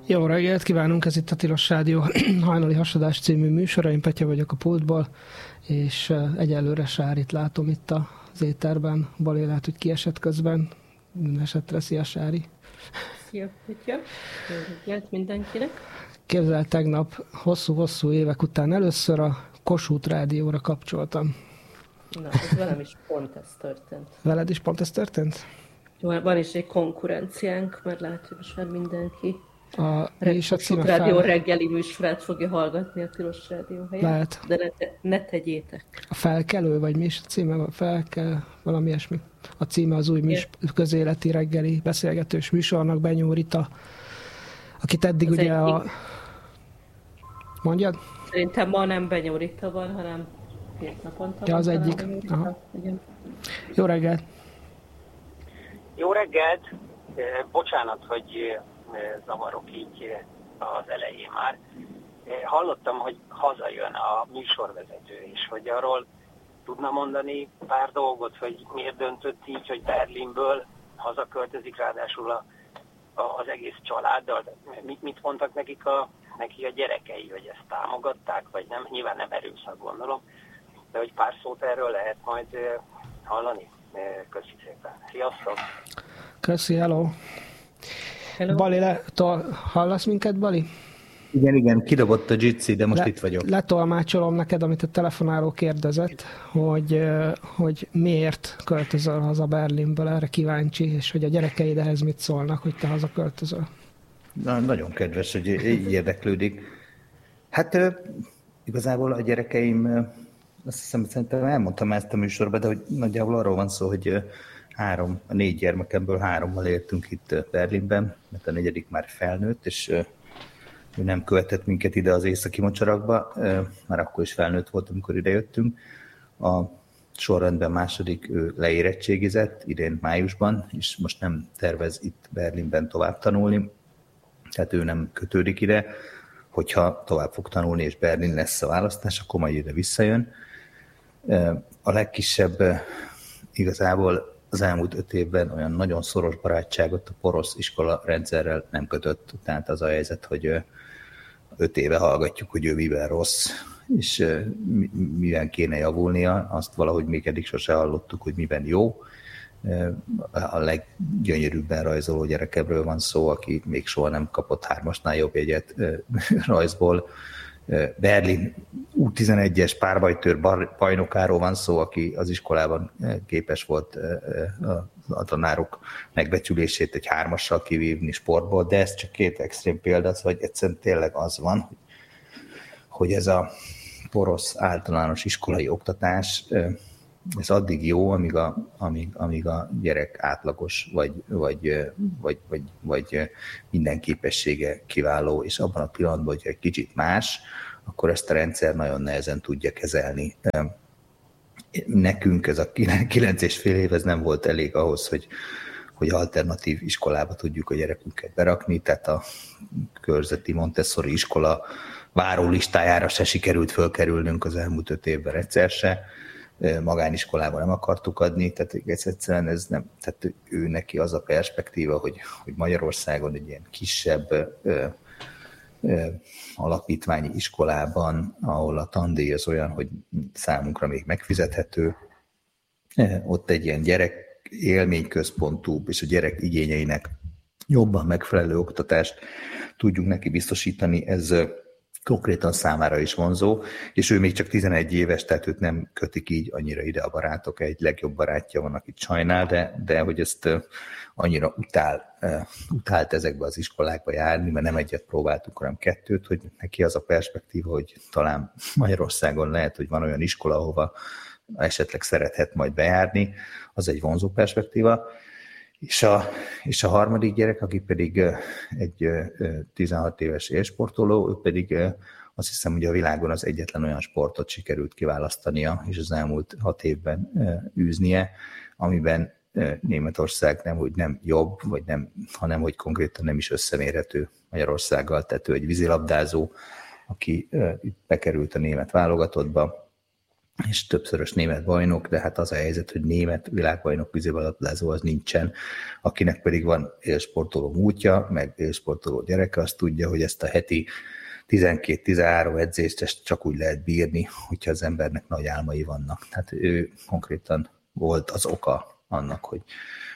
Jó reggelt kívánunk, ez itt a Tilos Rádió hajnali hasadás című műsora, én Petya vagyok a pultból, és egyelőre Sárit látom itt az éterben. Bali lehet, hogy kiesett közben. Minden esetre, szia Sári! Szia Petya! Jó reggelt mindenkinek! Képzeld, tegnap hosszú-hosszú évek után először a Kossuth Rádióra kapcsoltam. Na, ez velem is pont ez történt. Veled is pont ez történt? Van is egy konkurenciánk, mert lehet, hogy most már mindenki Kossuth Rádió reggeli műsorát fogja hallgatni a Tilos Rádió helyett. Lehet. De ne tegyétek. A Felkelő, vagy mi is a címe? Valami ilyesmi. A címe az új közéleti reggeli beszélgetős műsornak, Benyó Rita, akit eddig az ugye Mondjad? Szerintem ma nem Benyó Rita van, hanem 2 naponta. Ja, az egyik. Jó reggelt! Jó reggelt! Bocsánat, hogy zavarok így az elején már. Hallottam, hogy hazajön a műsorvezető, és hogy arról tudna mondani pár dolgot, hogy miért döntött így, hogy Berlinből hazaköltözik, ráadásul az egész családdal. Mit mondtak neki a gyerekei, hogy ezt támogatták, vagy nem? Nyilván nem erőszak, gondolom, de hogy pár szót erről lehet majd hallani. Köszi szépen. Sziasztok! Köszi, hello! Bali, hallasz minket, Bali? Igen, kidobott a Jitsi, de most itt vagyok. Letolmácsolom neked, amit a telefonáló kérdezett, hogy miért költözöl haza Berlinből, erre kíváncsi, és hogy a gyerekeid ehhez mit szólnak, hogy te hazaköltözöl. Nagyon kedves, hogy így érdeklődik. Hát igazából a gyerekeim, azt hiszem, szerintem elmondtam ezt a műsorban, de hogy nagyjából arról van szó, hogy 4 gyermekemből 3-mal éltünk itt Berlinben, mert a 4. már felnőtt, és ő nem követett minket ide az északi mocsarakba, már akkor is felnőtt volt, amikor idejöttünk. A sorrendben második ő leérettségizett idén májusban, és most nem tervez itt Berlinben tovább tanulni, tehát ő nem kötődik ide. Hogyha tovább fog tanulni, és Berlin lesz a választás, akkor majd ide visszajön. A legkisebb igazából az elmúlt 5 évben olyan nagyon szoros barátságot a porosz iskola rendszerrel nem kötött. Tehát az a helyzet, hogy 5 éve hallgatjuk, hogy ő mivel rossz, és mivel kéne javulnia, azt valahogy még eddig sose hallottuk, hogy miben jó. A leggyönyörűbben rajzoló gyerekemről van szó, aki még soha nem kapott 3-asnál jobb jegyet rajzból. Berlin U11-es párbajtőr bajnokáról van szó, aki az iskolában képes volt a tanárok megbecsülését egy 3-assal kivívni sportból, de ez csak 2 extrém példa, hogy egyszerűen tényleg az van, hogy ez a porosz általános iskolai oktatás, ez addig jó, amíg a gyerek átlagos, vagy minden képessége kiváló, és abban a pillanatban, hogy egy kicsit más, akkor ezt a rendszer nagyon nehezen tudja kezelni. Nekünk ez a 9,5 év ez nem volt elég ahhoz, hogy alternatív iskolába tudjuk a gyerekünket berakni, tehát a körzeti Montessori iskola várólistájára se sikerült fölkerülnünk az elmúlt 5 évben egyszer se. Magániskolába nem akartuk adni, tehát egyszerűen ez nem, tehát ő neki az a perspektíva, hogy Magyarországon egy ilyen kisebb alapítványi iskolában, ahol a tandíj az olyan, hogy számunkra még megfizethető, ott egy ilyen gyerek élményközpontú és a gyerek igényeinek jobban megfelelő oktatást tudjunk neki biztosítani, ez konkrétan számára is vonzó, és ő még csak 11 éves, tehát őt nem kötik így annyira ide a barátok, egy legjobb barátja van, akit sajnál, de hogy ezt annyira utált ezekbe az iskolákba járni, mert nem egyet próbáltunk, hanem 2, hogy neki az a perspektíva, hogy talán Magyarországon lehet, hogy van olyan iskola, ahova esetleg szerethet majd bejárni, az egy vonzó perspektíva. És a harmadik gyerek, aki pedig egy 16 éves élsportoló, ő pedig azt hiszem, hogy a világon az egyetlen olyan sportot sikerült kiválasztania, és az elmúlt 6 évben űznie, amiben Németország nem jobb, hanem hogy konkrétan nem is összemérhető Magyarországgal. Tehát ő egy vízilabdázó, aki bekerült a német válogatottba, és többszörös német bajnok, de hát az a helyzet, hogy német világbajnok vízilabdázó az nincsen, akinek pedig van élsportoló múltja, meg élsportoló gyereke, azt tudja, hogy ezt a heti 12-13 edzést ezt csak úgy lehet bírni, hogyha az embernek nagy álmai vannak. Tehát ő konkrétan volt az oka annak, hogy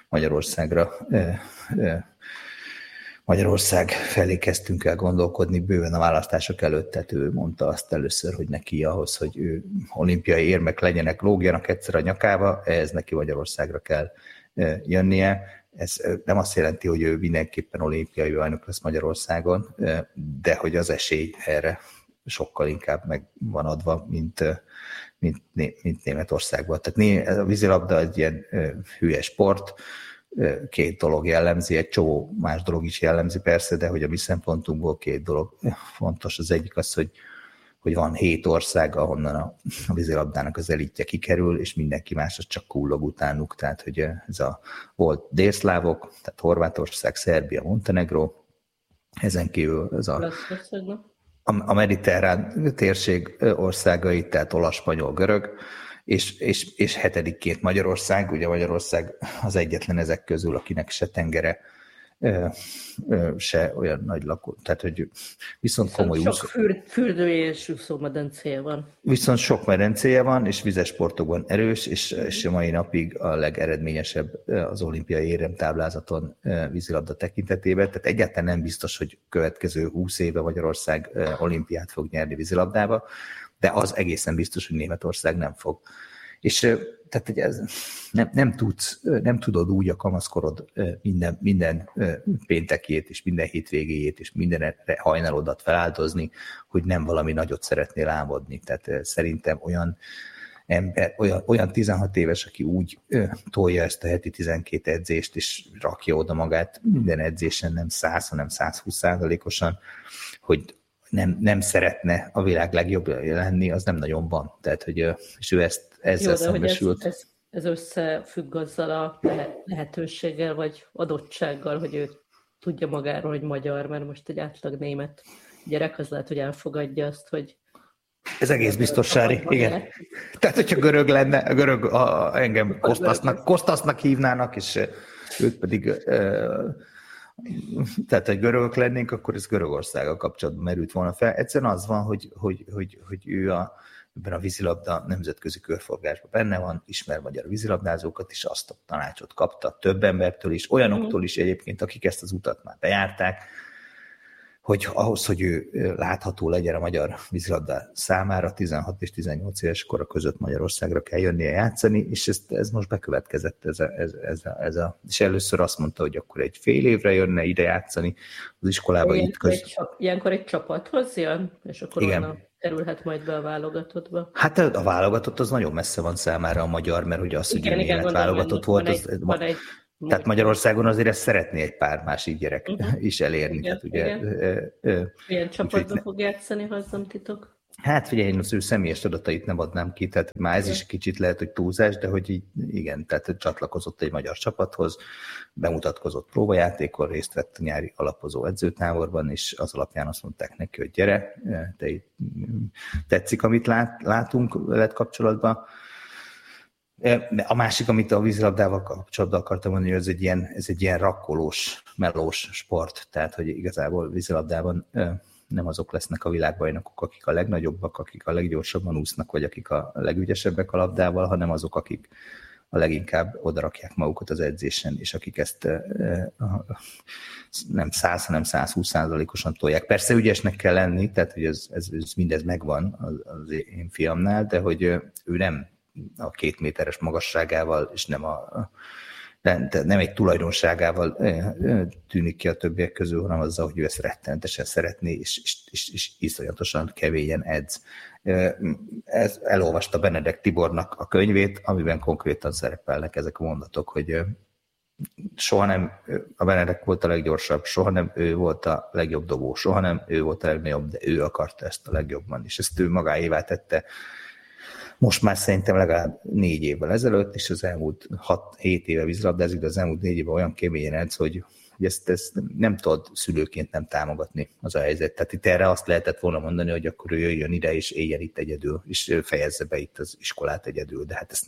Magyarország felé kezdtünk el gondolkodni bőven a választások előtt, tehát ő mondta azt először, hogy neki ahhoz, hogy ő olimpiai érmek legyenek, lógjanak egyszer a nyakába, ehhez neki Magyarországra kell jönnie. Ez nem azt jelenti, hogy ő mindenképpen olimpiai bajnok lesz Magyarországon, de hogy az esély erre sokkal inkább meg van adva, mint Németországban. Tehát a vízilabda egy ilyen hülye sport, két dolog jellemzi, egy csomó más dolog is jellemzi persze, de hogy a mi szempontunkból két dolog fontos. Az egyik az, hogy van 7 ország, ahonnan a vízilabdának az elitje kikerül, és mindenki más az csak kullog utánuk. Tehát, hogy ez volt délszlávok, tehát Horvátország, Szerbia, Montenegro, ezen kívül ez a mediterrán térség országai, tehát olasz, spanyol, görög, és hetedikként Magyarország. Ugye Magyarország az egyetlen ezek közül, akinek se tengere, se olyan nagy lakó, tehát hogy viszont komoly sok fürdője és úszómedencéje van. Viszont sok medencéje van, és vizes sportokban erős, és a mai napig a legeredményesebb az olimpiai éremtáblázaton vízilabda tekintetében. Tehát egyáltalán nem biztos, hogy következő 20 évben Magyarország olimpiát fog nyerni vízilabdába, de az egészen biztos, hogy Németország nem fog. És tehát, hogy ez nem tudod úgy a kamaszkorod minden péntekét, és minden hétvégéjét, és minden hajnalodat feláldozni, hogy nem valami nagyot szeretnél álmodni. Tehát szerintem olyan 16 éves, aki úgy tolja ezt a heti 12 edzést, és rakja oda magát minden edzésen, nem 100, hanem 120%-osan, hogy nem szeretne a világ legjobb lenni, az nem nagyon van. Tehát, hogy és ő ezzel szembesült. Ez összefügg azzal a lehetőséggel, vagy adottsággal, hogy ő tudja magáról, hogy magyar, mert most egy átlag német gyerek az lehet, hogy elfogadja azt, hogy... Ez egész biztos, Sári, igen. Tehát, hogyha görög lenne, engem Kostasznak hívnának, és őt pedig... Tehát, ha görögök lennénk, akkor ez Görögországgal kapcsolatban merült volna fel. Egyszerűen az van, hogy ő ebben a vízilabda nemzetközi körforgásban benne van, ismer magyar vízilabdázókat, és azt a tanácsot kapta több embertől is, olyanoktól is egyébként, akik ezt az utat már bejárták, hogy ahhoz, hogy ő látható legyen a magyar vízilabda számára, 16 és 18 éves kora között Magyarországra kell jönnie játszani, és ez most bekövetkezett. És először azt mondta, hogy akkor egy fél évre jönne ide játszani az iskolába. Ilyenkor egy csapathoz jön, és akkor onnan kerülhet majd be a válogatottba. Hát a válogatott az nagyon messze van számára a magyar, mert ugye az, hogy német válogatott volt, tehát Magyarországon azért ezt szeretné egy pár másik gyerek is elérni. Igen, tehát ugye, milyen csapatban fog játszani, ha az nem titok? Hát figyelj, én az ő személyes adatait nem adnám ki, tehát már ez is kicsit lehet, hogy túlzás, de hogy így, igen, tehát csatlakozott egy magyar csapathoz, bemutatkozott próbajátékon, részt vett a nyári alapozó edzőtáborban, és az alapján azt mondták neki, hogy gyere, tetszik, amit látunk veled kapcsolatban. A másik, amit a vízilabdával kapcsolatban akartam mondani, hogy ez egy ilyen rakkolós, melós sport, tehát hogy igazából vízilabdában nem azok lesznek a világbajnokok, akik a legnagyobbak, akik a leggyorsabban úsznak, vagy akik a legügyesebbek a labdával, hanem azok, akik a leginkább odarakják magukat az edzésen, és akik ezt nem 100, hanem 120%-osan tolják. Persze ügyesnek kell lenni, tehát hogy ez mindez megvan az én fiamnál, de hogy ő nem a 2 méteres magasságával, és nem egy tulajdonságával tűnik ki a többiek közül, hanem azzal, hogy ő ezt rettenetesen szeretné, és iszonyatosan keményen edz. Elolvasta Benedek Tibornak a könyvét, amiben konkrétan szerepelnek ezek a mondatok, hogy soha nem a Benedek volt a leggyorsabb, soha nem ő volt a legjobb dobó, soha nem ő volt a legnagyobb, de ő akarta ezt a legjobban, és ezt ő magáévá tette. Most már szerintem legalább 4 évvel ezelőtt, és az elmúlt 6-7 éve vízilabdázik, de az elmúlt 4 évben olyan keményen edz, hogy ezt nem tudod szülőként nem támogatni, az a helyzet. Tehát itt erre azt lehetett volna mondani, hogy akkor ő jöjjön ide, és éljen itt egyedül, és fejezze be itt az iskolát egyedül, de hát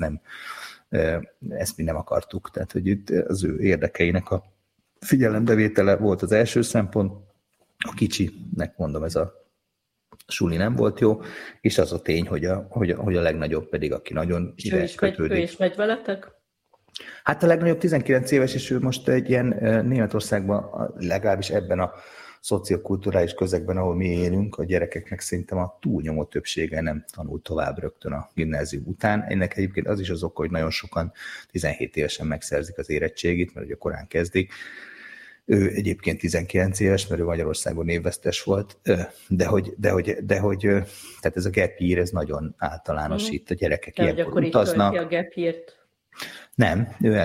ezt mi nem akartuk. Tehát, hogy itt az ő érdekeinek a figyelembevétele volt az első szempont. A kicsinek mondom, ez a suli nem volt jó, és az a tény, hogy a legnagyobb pedig, aki nagyon ide kötődik. Ő is megy veletek? Hát a legnagyobb 19 éves, és ő most egy ilyen Németországban, legalábbis ebben a szociokulturális közegben, ahol mi élünk, a gyerekeknek szerintem a túlnyomó többsége nem tanul tovább rögtön a gimnázium után. Ennek egyébként az is az oka, hogy nagyon sokan 17 évesen megszerzik az érettségit, mert ugye korán kezdik. Ő egyébként 19 éves, mert ő Magyarországon évvesztes volt, de hogy tehát ez a gap year, ez nagyon általános itt. A gyerekek ilyenkor utaznak. A gap year-t? Nem,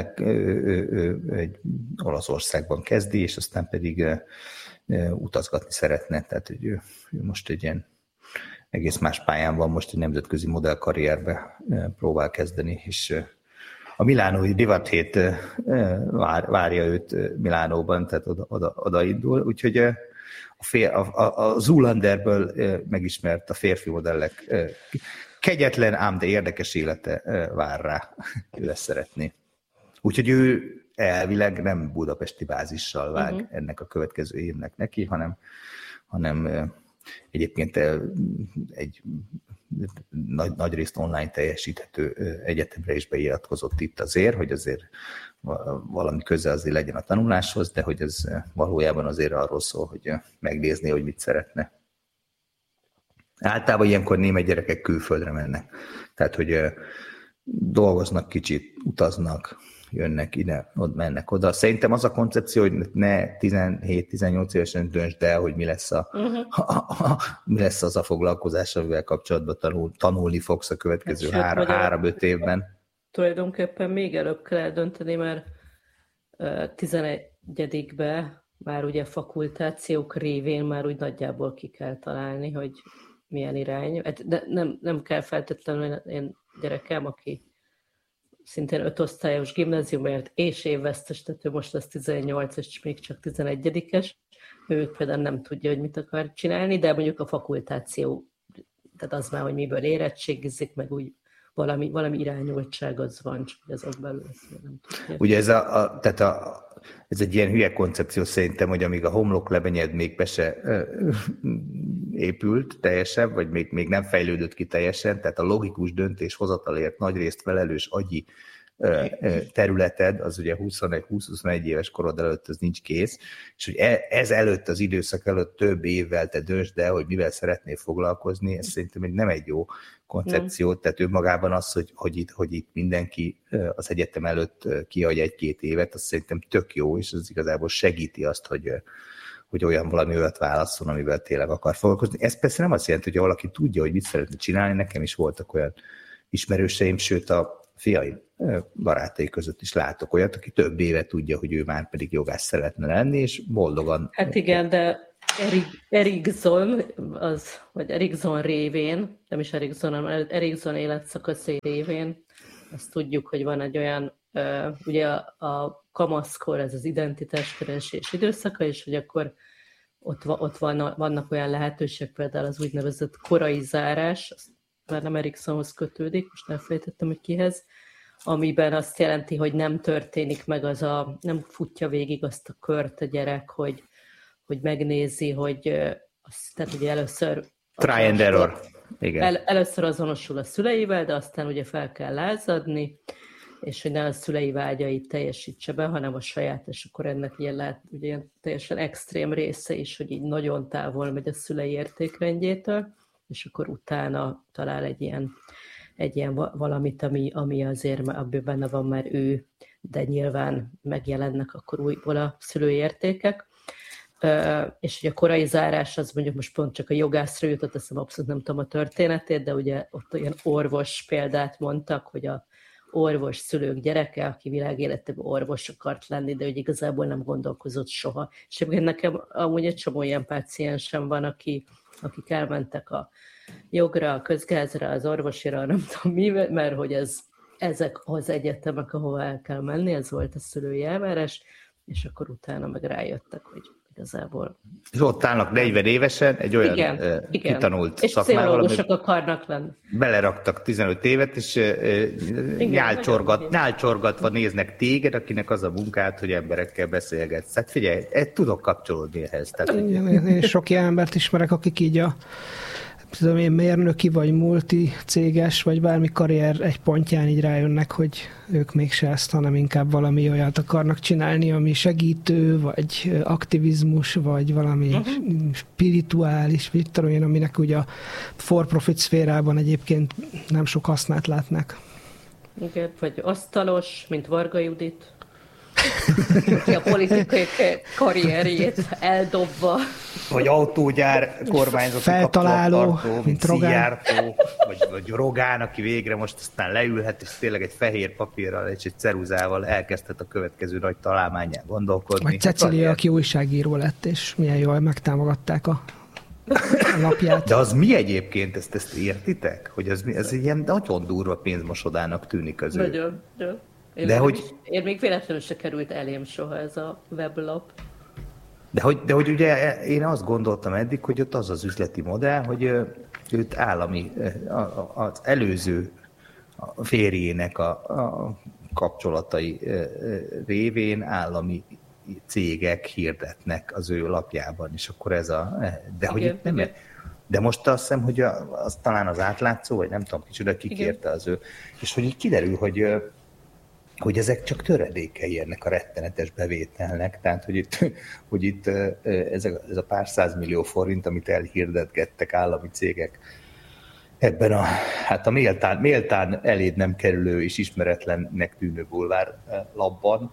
ő egy Olaszországban kezdi, és aztán pedig utazgatni szeretne. Tehát hogy ő most egy ilyen egész más pályán van, most egy nemzetközi modellkarrierbe próbál kezdeni, és a milánói divathét várja őt Milánóban, tehát oda indul, úgyhogy a Zoolanderből megismert a férfi modellek kegyetlen, ám de érdekes élete vár rá, ő ezt szeretné. Úgyhogy ő elvileg nem budapesti bázissal vág ennek a következő évnek neki, hanem egyébként egy nagy részt online teljesíthető egyetemre is beiratkozott itt azért, hogy azért valami köze azért legyen a tanuláshoz, de hogy ez valójában azért arról szól, hogy megnézni, hogy mit szeretne. Általában ilyenkor német gyerekek külföldre mennek. Tehát, hogy dolgoznak kicsit, utaznak, jönnek ide, ott mennek oda. Szerintem az a koncepció, hogy ne 17-18 évesen döntsd el, hogy mi lesz mi lesz az a foglalkozás, amivel kapcsolatban tanulni fogsz a következő 3-5 évben. Tulajdonképpen még előbb kell eldönteni, mert 11-be már ugye fakultációk révén már úgy nagyjából ki kell találni, hogy milyen irány. De nem kell feltétlenül én gyerekem, aki szintén 5 osztályos gimnáziumban járt, és évvesztes, tehát ő most lesz 18, és még csak 11-es. Ő például nem tudja, hogy mit akar csinálni, de mondjuk a fakultáció, tehát az már, hogy miből érettségizik, meg úgy valami irányultság az van, csak azok belül ezt nem tudja. Ugye ez egy ilyen hülye koncepció szerintem, hogy amíg a homlok lebenyed még be se épült teljesen, vagy még nem fejlődött ki teljesen, tehát a logikus döntéshozatalért nagyrészt felelős agyi területed, az ugye 20-21 éves korod előtt az nincs kész, és hogy ez előtt, az időszak előtt több évvel te döntsd el, hogy mivel szeretnél foglalkozni, ez szerintem nem egy jó koncepció, tehát ő magában az, hogy itt mindenki az egyetem előtt kiadja 1-2 évet, az szerintem tök jó, és az igazából segíti azt, hogy olyan valami olyat válasszon, amivel tényleg akar foglalkozni. Ez persze nem azt jelenti, hogy valaki tudja, hogy mit szeretne csinálni, nekem is voltak olyan ismerőseim, sőt a fiaim barátai között is látok olyat, aki több éve tudja, hogy ő már pedig jogász szeretne lenni, és boldogan... Hát igen, de Erikson révén, nem is Erikson, hanem Erikson életszakaszai révén, azt tudjuk, hogy van egy olyan, ugye a kamaszkor, ez az identitáskeresés időszaka, és hogy akkor ott vannak olyan lehetőségek, például az úgynevezett korai zárás, azt már nem Eriksonhoz kötődik, most elfelejtettem, hogy kihez, amiben azt jelenti, hogy nem történik meg nem futja végig azt a kört a gyerek, hogy megnézi, hogy tehát ugye először... Try and error. Igen. Először azonosul a szüleivel, de aztán ugye fel kell lázadni, és hogy ne a szülei vágyait teljesítse be, hanem a saját, és akkor ennek ilyen lehet ugye ilyen teljesen extrém része is, hogy így nagyon távol megy a szülei értékrendjétől, és akkor utána talál egy ilyen valamit, ami azért abban benne van már ő, de nyilván megjelennek akkor újból a szülői értékek. És ugye a korai zárás, az mondjuk most pont csak a jogászra jutott, azt abszolút nem tudom a történetét, de ugye ott olyan orvos példát mondtak, hogy a orvos szülők gyereke, aki világéletében orvos akart lenni, de hogy igazából nem gondolkozott soha. És egyébként nekem amúgy egy csomó ilyen páciensem van, akik elmentek a jogra, a közgázra, az orvosira, nem tudom mi, mert hogy ezek az egyetemek, ahova el kell menni, ez volt a szülői elvárás, és akkor utána meg rájöttek, hogy igazából... És ott állnak 40 évesen egy olyan kitanult és szakmával, pszichológusok akarnak lenni. Beleraktak 15 évet, és nyálcsorgatva néznek téged, akinek az a munkát, hogy emberekkel beszélgetsz. Tehát figyelj, tudok kapcsolódni ehhez. Tehát, én sok ilyen embert ismerek, akik így tudom én, mérnöki, vagy multicéges, vagy bármi karrier egy pontján így rájönnek, hogy ők mégse ezt, hanem inkább valami olyat akarnak csinálni, ami segítő, vagy aktivizmus, vagy valami spirituális, vagy tudom én, aminek ugye a for-profit szférában egyébként nem sok hasznát látnak. Igen, vagy asztalos, mint Varga Judit, aki a politikai karrierjét eldobva. Vagy autógyár kormányzati feltaláló, mint Rogán. vagy Rogán, aki végre most aztán leülhet, és tényleg egy fehér papírral és egy ceruzával elkezdhet a következő nagy találmányán gondolkodni. Vagy Cecilia, aki újságíró lett, és milyen jól megtámogatták a lapját. De az mi egyébként, ezt értitek? Hogy ez ilyen nagyon durva pénzmosodának tűnik az ő. Nagyon. Én még véletlenül se került elém soha ez a weblap. De hogy ugye én azt gondoltam eddig, hogy ott az üzleti modell, hogy őt állami, az előző férjének a kapcsolatai révén állami cégek hirdetnek az ő lapjában, és akkor ez de hogy igen, nem. De most azt hiszem, hogy az talán az átlátszó, vagy nem tudom kicsoda kikérte az ő, és hogy így kiderül, hogy ezek csak töredékei ennek a rettenetes bevételnek, tehát hogy itt ez a pár százmillió forint, amit elhirdetgettek állami cégek ebben a méltán eléd nem kerülő és ismeretlennek tűnő bulvár labban,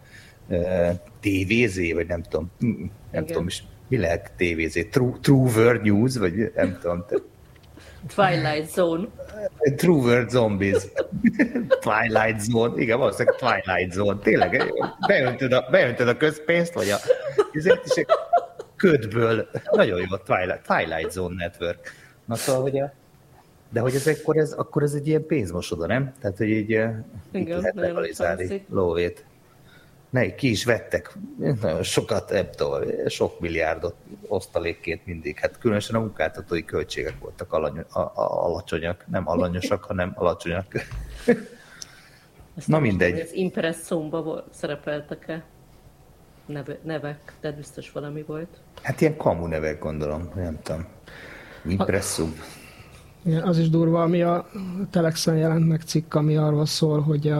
TVZ, vagy nem tudom is, mi lehet TVZ? True World News, vagy nem tudom. Twilight Zone. True World Zombies. Twilight Zone. Igen, valószínűleg Twilight Zone. Tényleg, beöntöd a közpénzt, vagy ezért is egy ködből. Nagyon jó, Twilight Zone Network. Na szóval, hogy de hogy akkor ez egy ilyen pénzmosoda, nem? Tehát, hogy így lehet legalizálni lóvét. Ki is vettek nagyon sokat, nem tudom, sok milliárdot osztalékként mindig. Hát különösen a munkáltatói költségek voltak alacsonyak, nem alanyosak, hanem alacsonyak. Na mindegy. Az Impresszumban szerepeltek-e nevek, de biztos valami volt. Hát ilyen kamu nevek, gondolom, nem tudom. Impresszum. Igen, az is durva, ami a Telexen jelent meg cikk, ami arról szól, hogy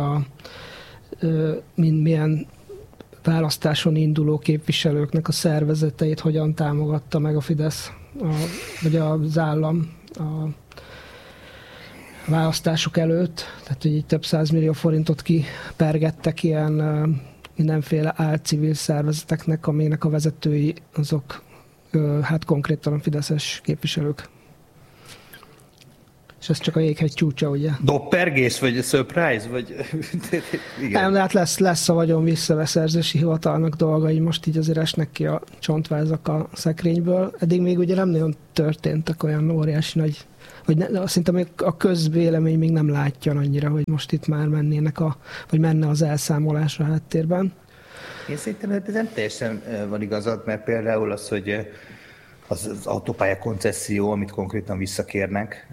milyen választáson induló képviselőknek a szervezeteit hogyan támogatta meg a Fidesz, vagy az állam a választások előtt. Tehát, hogy így több 100 millió forintot kipergettek ilyen mindenféle álcivil szervezeteknek, aminek a vezetői azok hát konkrétan a fideszes képviselők. És ez csak a jéghegy csúcsa, ugye? Doppergés, vagy surprise, vagy... Igen. Nem, de hát lesz a vagyon visszabeszerzési hivatalnak dolgai, most így azért esnek ki a csontvázak a szekrényből. Eddig még ugye nem nagyon történtek olyan óriási nagy, vagy szinte még a közvélemény még nem látja annyira, hogy most itt már vagy menne az elszámolás a háttérben. Én szerintem ez nem teljesen van igazad, mert például az, hogy az autópálya koncesszió, amit konkrétan visszakérnek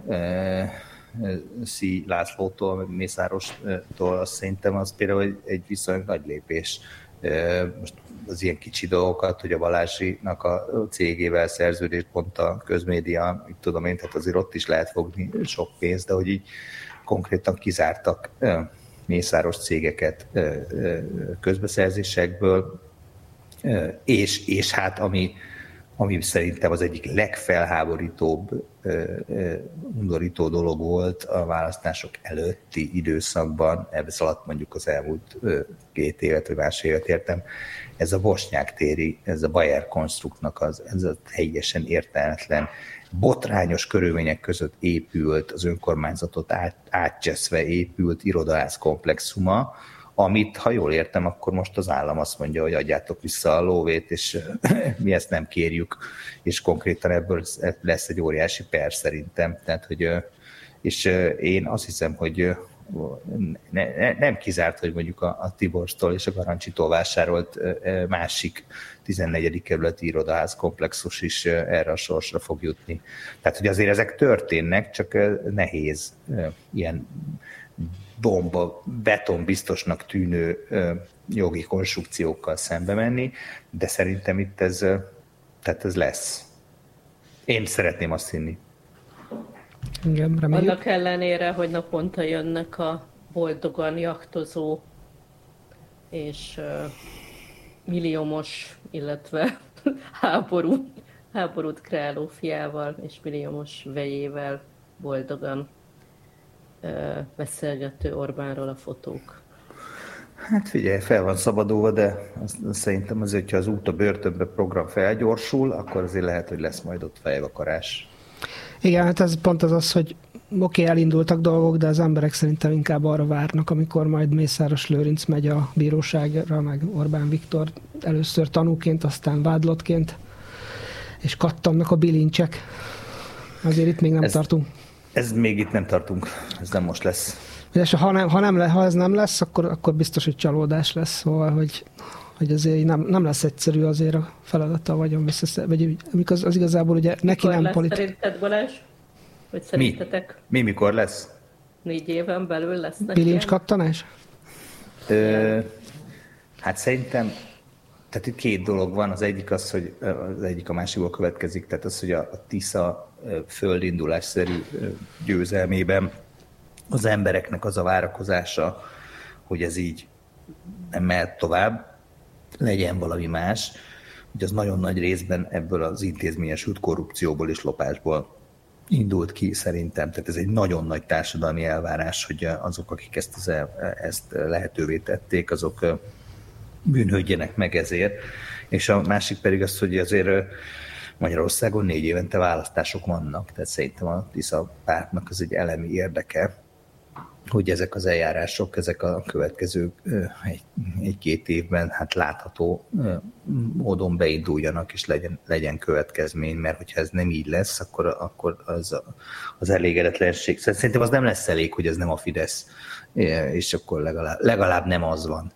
Szí Lászlótól, Mészárostól, azt szerintem az például egy viszonylag nagy lépés. Most az ilyen kicsi dolgokat, hogy a Balázsinak a cégével szerződést pont a közmédia, mit tudom én, tehát azért ott is lehet fogni sok pénzt, de hogy így konkrétan kizártak mészáros cégeket közbeszerzésekből, és hát ami szerintem az egyik legfelháborítóbb, undorító dolog volt a választások előtti időszakban, ebben alatt mondjuk az elmúlt 2 évet, vagy másfél évet értem, ez a Bosnyák téri, ez a Bayer Konstruktnak ez a teljesen értelmetlen, botrányos körülmények között épült, az önkormányzatot átcseszve épült irodaház komplexuma, amit, ha jól értem, akkor most az állam azt mondja, hogy adjátok vissza a lóvét, és mi ezt nem kérjük, és konkrétan ebből lesz egy óriási per szerintem. Tehát, hogy, és én azt hiszem, hogy nem kizárt, hogy mondjuk a Tiborstól és a Garancsitól vásárolt másik 14. kerületi irodaház komplexus is erre a sorsra fog jutni. Tehát, hogy azért ezek történnek, csak nehéz ilyen bomba, betonbiztosnak tűnő jogi konstrukciókkal szembe menni, de szerintem itt ez lesz. Én szeretném azt hinni. Igen, reméljük. Annak ellenére, hogy naponta jönnek a boldogan jachtozó és milliómos, illetve háborút kreáló fiával és milliómos vejével boldogan beszélgető Orbánról a fotók. Hát figyelj, fel van szabadulva, de szerintem azért, hogyha az út a börtönbe program felgyorsul, akkor azért lehet, hogy lesz majd ott fejvakarás. Igen, hát ez pont az, hogy elindultak dolgok, de az emberek szerintem inkább arra várnak, amikor majd Mészáros Lőrinc megy a bíróságra, meg Orbán Viktor először tanúként, aztán vádlottként, és kattannak a bilincsek. Azért itt még nem tartunk. Ez még itt nem tartunk, ez nem most lesz. Ha ez nem lesz, akkor biztos, hogy csalódás lesz, szóval, hogy azért nem lesz egyszerű azért a feladata, vagyon visszaszerzni, vagy az igazából ugye neki mikor nem politika. Szerinted, Balázs? Vagy szerintetek? Mi mikor lesz? 4 éven belül lesznek bilincskattanás? Hát szerintem, tehát itt 2 dolog van, az egyik az, hogy az egyik a másikból következik, tehát az, hogy a Tisza földindulásszerű győzelmében az embereknek az a várakozása, hogy ez így nem mehet tovább, legyen valami más, hogy az nagyon nagy részben ebből az intézményesült korrupcióból és lopásból indult ki szerintem. Tehát ez egy nagyon nagy társadalmi elvárás, hogy azok, akik ezt lehetővé tették, azok bűnhődjenek meg ezért. És a másik pedig az, hogy azért Magyarországon 4 évente választások vannak, tehát szerintem a Tisza pártnak az egy elemi érdeke, hogy ezek az eljárások, ezek a következő 1-2 évben hát látható módon beinduljanak, és legyen következmény, mert hogyha ez nem így lesz, akkor az elégedetlenség. Szerintem az nem lesz elég, hogy ez nem a Fidesz, és akkor legalább nem az van.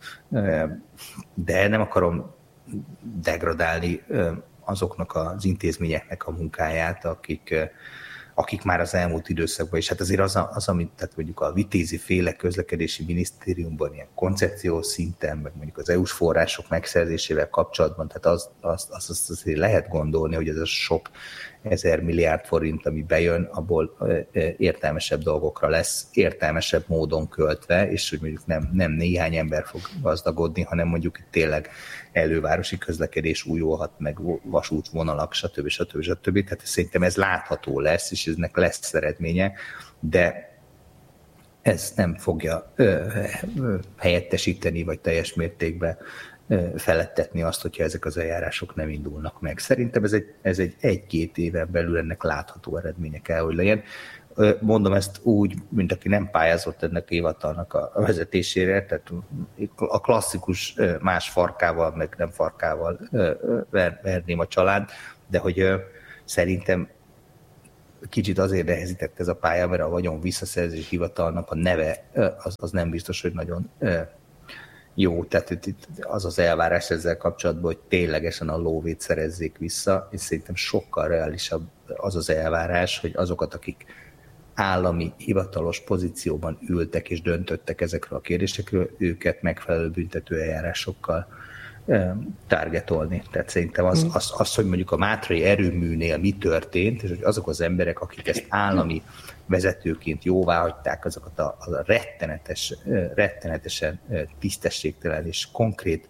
De nem akarom degradálni azoknak az intézményeknek a munkáját, akik már az elmúlt időszakban, és hát azért az amit tehát mondjuk a Vitézi féle közlekedési minisztériumban ilyen koncepciós szinten, meg mondjuk az EU-s források megszerzésével kapcsolatban, tehát azt azért lehet gondolni, hogy ez a sok 1000 milliárd forint, ami bejön, abból értelmesebb dolgokra lesz, értelmesebb módon költve, és hogy mondjuk nem néhány ember fog gazdagodni, hanem mondjuk tényleg elővárosi közlekedés újulhat, meg vasútvonalak, stb. Tehát szerintem ez látható lesz, és eznek lesz eredménye, de ez nem fogja helyettesíteni, vagy teljes mértékben felettetni azt, hogyha ezek az eljárások nem indulnak meg. Szerintem ez egy 1-2 éven belül ennek látható eredménye kell, hogy legyen. Mondom ezt úgy, mint aki nem pályázott ennek a hivatalnak a vezetésére, tehát a klasszikus más farkával, meg nem farkával verném a család, de hogy szerintem kicsit azért nehezített ez a pálya, mert a vagyon visszaszerzés hivatalnak a neve az nem biztos, hogy nagyon jó, tehát itt az az elvárás ezzel kapcsolatban, hogy ténylegesen a lóvét szerezzék vissza, és szerintem sokkal reálisabb az az elvárás, hogy azokat, akik állami hivatalos pozícióban ültek és döntöttek ezekről a kérdésekről, őket megfelelő büntető eljárásokkal targetolni. Tehát szerintem az, hogy mondjuk a Mátrai erőműnél mi történt, és hogy azok az emberek, akik ezt állami vezetőként jóváhagyták, azokat a rettenetesen tisztességtelen és konkrét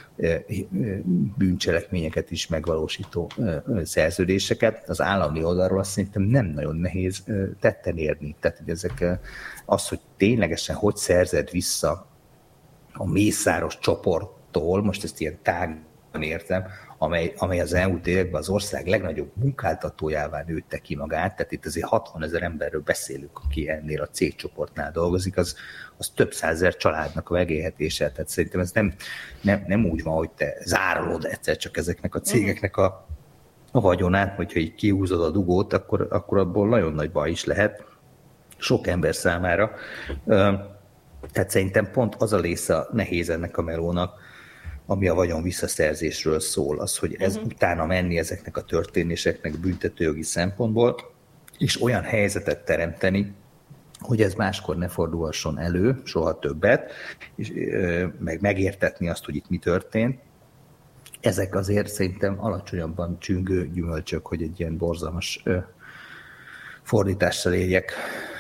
bűncselekményeket is megvalósító szerződéseket, az állami oldalról azt szerintem nem nagyon nehéz tetten érni. Tehát hogy az, hogy ténylegesen hogy szerzed vissza a Mészáros csoporttól, most ezt ilyen tágban értem, amely az elmúlt években az ország legnagyobb munkáltatójává nőtte ki magát, tehát itt azért 60 000 emberről beszélünk, aki ennél a cégcsoportnál dolgozik, az több százezer családnak a megélhetése. Tehát szerintem ez nem úgy van, hogy te zárolod egyszer csak ezeknek a cégeknek a vagyonát, hogyha így kihúzod a dugót, akkor abból nagyon nagy baj is lehet. sok ember számára. Tehát szerintem pont az a része nehéz ennek a melónak, ami a vagyon visszaszerzésről szól, az, hogy ez utána menni ezeknek a történéseknek büntetőjogi szempontból, és olyan helyzetet teremteni, hogy ez máskor ne fordulhasson elő, soha többet, és meg megértetni azt, hogy itt mi történt. Ezek azért szerintem alacsonyabban csüngő gyümölcsök, hogy egy ilyen borzalmas fordítással éljek.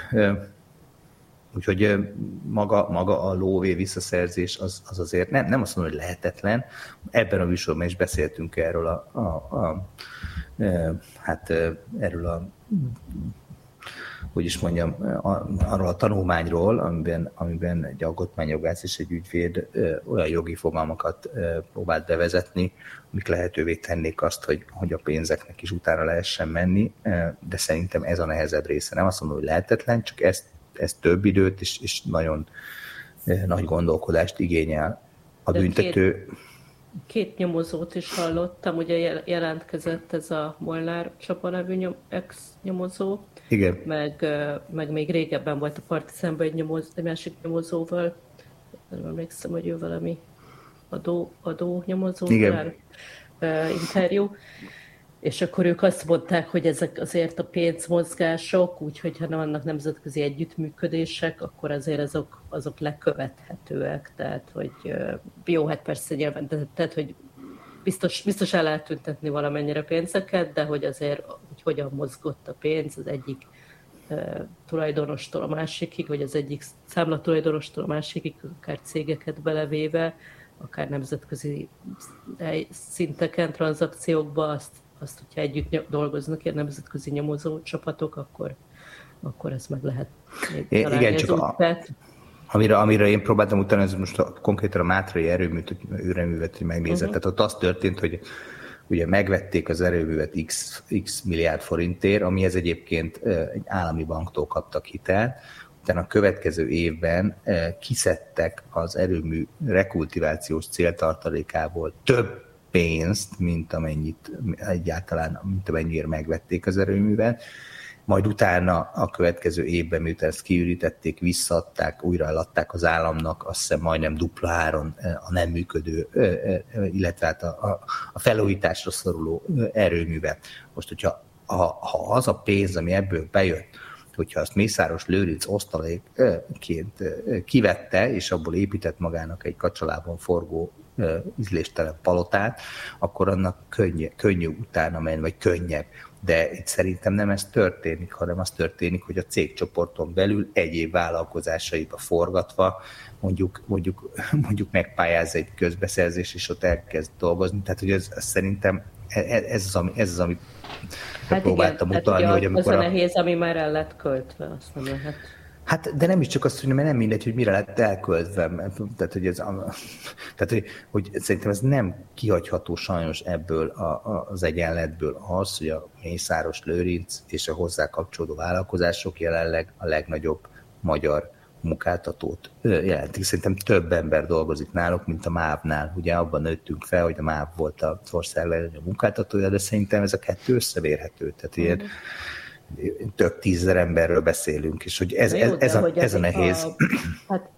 Úgyhogy maga a lóvé visszaszerzés az azért nem azt mondom, hogy lehetetlen. Ebben a műsorban is beszéltünk erről hogy is mondjam, arról a tanulmányról, amiben egy alkotmányjogász és egy ügyvéd olyan jogi fogalmakat próbált bevezetni, amik lehetővé tennék azt, hogy a pénzeknek is utána lehessen menni, de szerintem ez a nehezebb része. Nem azt mondom, hogy lehetetlen, csak ez több időt és nagyon nagy gondolkodást igényel a büntető. Két nyomozót is hallottam, ugye jelentkezett ez a Molnár Csaba nevű ex-nyomozó, igen. Meg még régebben volt a Partizánban egy másik nyomozóval, nem emlékszem, hogy ő valami adó nyomozó, interjú, és akkor ők azt mondták, hogy ezek azért a pénzmozgások, úgyhogy ha nem vannak nemzetközi együttműködések, akkor azért azok lekövethetőek, tehát hogy jó, hát persze nyilván, tehát hogy biztos el lehet tüntetni valamennyire pénzeket, de hogy azért, hogy hogyan mozgott a pénz az egyik tulajdonostól a másikig, vagy az egyik számlatulajdonostól a másikig, akár cégeket belevéve, akár nemzetközi szinteken, tranzakciókba, azt, hogyha együtt dolgoznak ilyen nemzetközi nyomozó csapatok, akkor ezt meg lehet találni. Igen, csak amire én próbáltam utána, ez most konkrétan a Mátrai erőművet megnézett. Tehát ott az történt, hogy ugye megvették az erőművet x milliárd forintért, amihez egyébként egy állami banktól kaptak hitelt, utána a következő évben kiszedtek az erőmű rekultivációs céltartalékából több pénzt, mint amennyire megvették az erőművet, majd utána a következő évben, miután ezt kiürítették, visszaadták, újra eladták az államnak, azt hiszem majdnem dupla áron a nem működő, illetve hát a felújításra szoruló erőművet. Most, hogyha az a pénz, ami ebből bejött, hogyha azt Mészáros Lőrinc osztalékként kivette, és abból épített magának egy kacsalában forgó ízléstelen palotát, akkor annak könnyű utána menni, vagy könnyebb. De itt szerintem nem ez történik, hanem az történik, hogy a cégcsoporton belül egyéb vállalkozásaiba forgatva mondjuk megpályáz egy közbeszerzés, és ott elkezd dolgozni. Tehát, hogy ez szerintem ez az, amit próbáltam utalni. Hát igen, az a nehéz, ami már el lett költve, azt nem lehet. Hát, de nem is csak azt, hogy nem mindegy, hogy mire lett elköltve. Tehát, hogy szerintem ez nem kihagyható sajnos ebből az egyenletből az, hogy a Mészáros Lőrinc és a hozzá kapcsolódó vállalkozások jelenleg a legnagyobb magyar munkáltatót jelentik. Szerintem több ember dolgozik náluk, mint a MÁV-nál. Ugye abban nőttünk fel, hogy a MÁV volt az ország legnagyobb munkáltatója, de szerintem ez a kettő összevérhető. Tehát ilyen több 10 000 emberről beszélünk, és hogy ez a nehéz. Hát